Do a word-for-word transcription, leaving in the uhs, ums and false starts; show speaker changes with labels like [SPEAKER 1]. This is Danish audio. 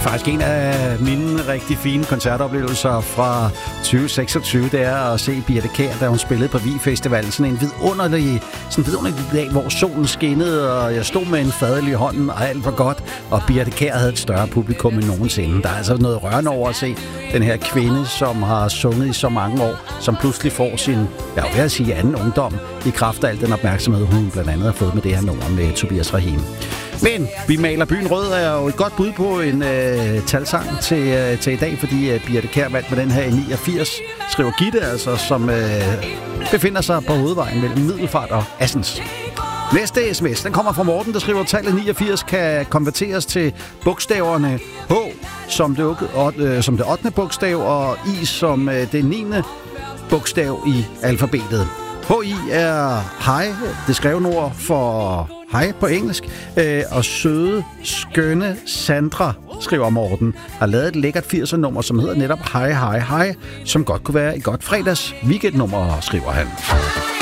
[SPEAKER 1] faktisk en af mine rigtig fine koncertoplevelser fra tyve seksogtyve, det er at se Birthe Kjær, da hun spillede på Vig Festivalen. Sådan en vidunderlig, sådan en vidunderlig dag, hvor solen skinnede, og jeg stod med en fadøl i hånden, og alt var godt. Og Birthe Kjær havde et større publikum end nogensinde. Der er altså noget rørende over at se den her kvinde, som har sunget i så mange år, som pludselig får sin, jeg vil sige, anden ungdom i kraft af al den opmærksomhed, hun blandt andet har fået med det her nummer med Tobias Rahim. Men Vi maler byen rød er jo et godt bud på en øh, talsang til, øh, til i dag, fordi øh, Birthe Kjær valgte med den her i niogfirs, skriver Gitte, altså, som øh, befinder sig på hovedvejen mellem Middelfart og Assens. Næste sms, den kommer fra Morten, der skriver, at tallet niogfirs kan konverteres til bogstaverne H som det, øh, som det ottende bogstav, og I som øh, det niende bogstav i alfabetet. H I er hej, det skrevne ord for hej på engelsk, øh, og søde, skønne Sandra, skriver Morten, har lavet et lækkert firser-nummer, som hedder netop Hej, hej, hej, som godt kunne være et godt fredags weekendnummer, skriver han.